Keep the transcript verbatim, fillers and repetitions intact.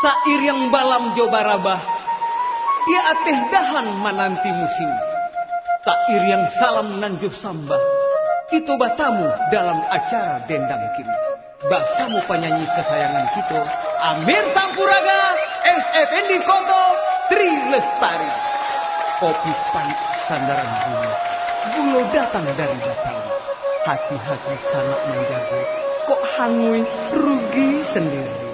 Sair yang balam jobarabah, dia ateh dahan mananti musim. Sair yang salam nanjuh sambah, kita batamu dalam acara dendang kini. Basamu penyanyi kesayangan kita, Amir Sampuraga, S F N D Koto, Tri Lestari. Kopi pahit sandaran bunga, bulo datang dari Batawi. Hati-hati sanak menjaga, kok hangui rugi sendiri.